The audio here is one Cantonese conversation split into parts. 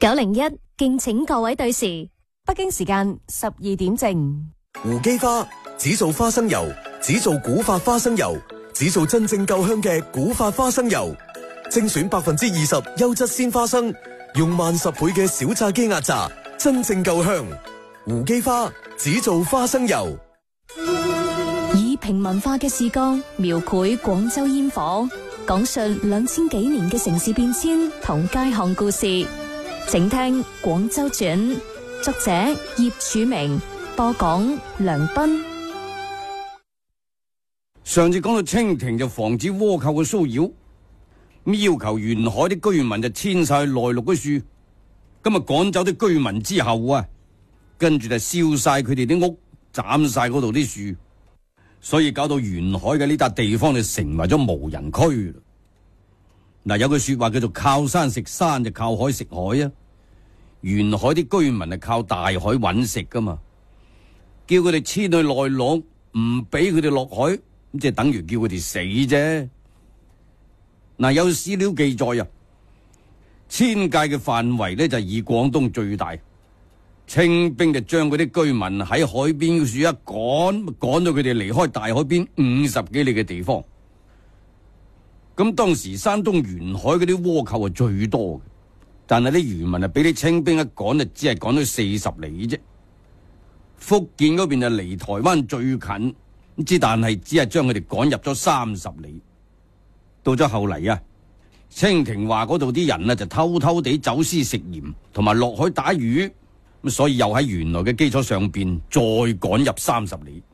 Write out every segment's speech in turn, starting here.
901敬請各位對時， 北京時間12點正。 胡姬花只做花生油，只做古法花生油，只做真正夠香嘅古法花生油，精選20%優質鮮花生，用10倍嘅小炸機壓榨，真正夠香。胡姬花只做花生油。 以平民化嘅視角描繪廣州煙火，講述2000幾年嘅城市變遷同街巷故事。請聽《廣州傳》，作者葉柱明，播講梁斌。 上次講到清廷就防止倭寇嘅騷擾，咁要求沿海啲居民就遷晒去內陸嘅樹，今日趕走啲居民之後啊，跟住就燒晒佢哋啲屋，斬晒嗰度啲樹，所以搞到沿海嘅呢笪地方就成為咗無人區。嗱，有句說話叫做靠山食山，就靠海食海啊。沿海啲居民係靠大海揾食噶嘛，叫佢哋遷去內陸，唔俾佢哋落海，咁即係等於叫佢哋死啫。嗱，有史料記載啊，遷界嘅範圍呢就以廣東最大，清兵就將嗰啲居民喺海邊嘅樹一趕到佢哋離開大海邊50幾里嘅地方。咁當時山東沿海嗰啲倭寇係最多嘅，但係啲漁民啊俾啲清兵一趕就只係趕到40里啫。福建嗰邊就離台灣最近，但係只係將佢哋趕入咗30里。到咗後嚟啊，清廷話嗰度啲人啊就偷偷地走私食鹽，同埋落海打魚，咁所以又喺原來嘅基礎上邊再趕入30里。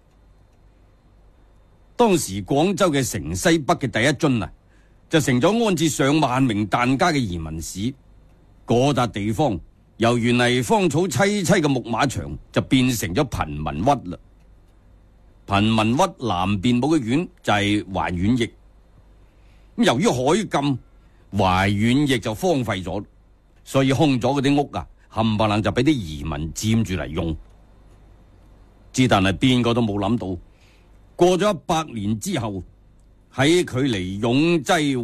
當時廣州嘅城西北嘅第一津啊，就成咗安置上萬名疍家嘅移民市。嗰笪地方由原嚟荒草萋萋嘅牧馬場，就變成咗貧民窟啦。貧民窟南邊冇嘅縣就係懷遠驛。咁由於海禁，懷遠驛就荒廢咗，所以空咗嗰啲屋啊，冚唪唥就俾啲移民佔住嚟用。但係邊個都冇諗到，過咗100年之後，喺距離永濟